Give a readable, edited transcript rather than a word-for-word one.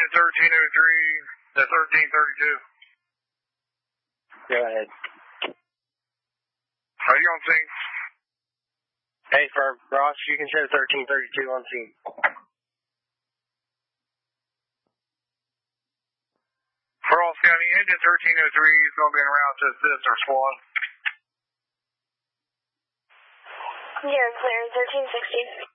Engine 1303 to 1332. Go ahead. Are you on scene? Hey, for Ross, you can show 1332 on scene. For Ross County, Engine 1303 is going to be en route to assist our squad. You're clear, 1360.